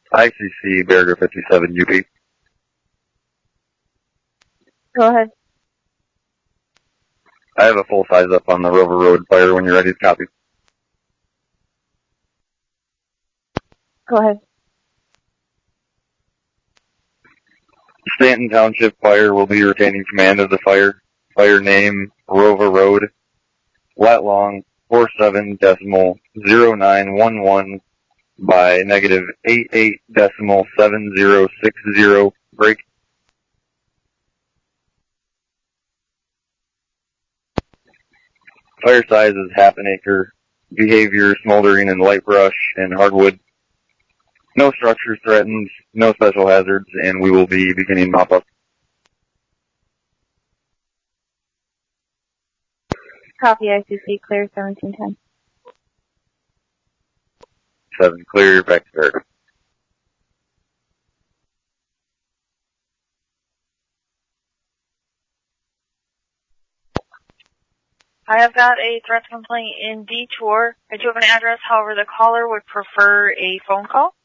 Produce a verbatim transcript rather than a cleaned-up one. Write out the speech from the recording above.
I C C, Barrier fifty-seven U P. Go ahead. I have a full size up on the Rover Road fire when you're ready to copy. Go ahead. Stanton Township Fire will be retaining command of the fire. Fire name, Rover Road. Lat long, four seven decimal zero nine one one by negative eight eight decimal seven zero six zero. Break. Fire size is half an acre. Behavior, smoldering and light brush and hardwood. No structures threatened, no special hazards, and we will be beginning mop-up. Copy, I C C, clear seventeen ten. Seven clear, back to Barrier. I have got a threat complaint in Detour. I do have an address, however the caller would prefer a phone call.